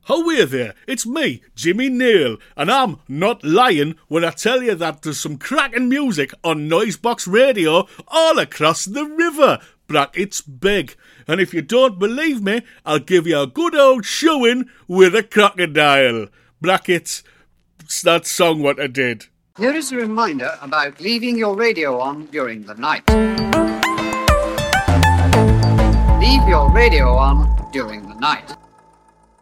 How there? It's me, Jimmy Neal, and I'm not lying when I tell you that there's some cracking music on Noisebox Radio all across the river. Brackets big. And if you don't believe me, I'll give you a good old showing with a crocodile. Brackets, it's that song what I did. Here is a reminder about leaving your radio on during the night. Leave your radio on during the night.